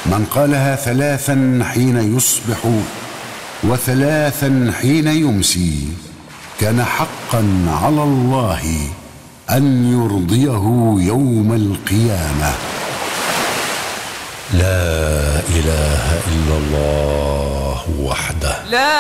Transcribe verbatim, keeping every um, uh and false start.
من قالها ثلاثا حين يصبح وثلاثا حين يمسي كان حقا على الله أن يرضيه يوم القيامة. لا إله إلا الله وحده. لا